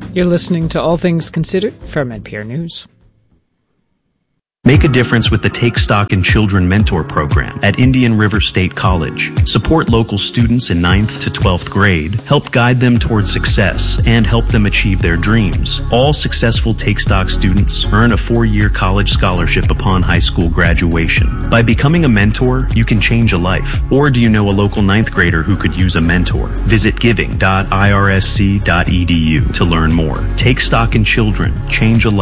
You're listening to All Things Considered from NPR News. Make a difference with the Take Stock in Children Mentor Program at Indian River State College. Support local students in 9th to 12th grade, help guide them towards success, and help them achieve their dreams. All successful Take Stock students earn a 4-year college scholarship upon high school graduation. By becoming a mentor, you can change a life. Or do you know a local 9th grader who could use a mentor? Visit giving.irsc.edu to learn more. Take Stock in Children. Change a life.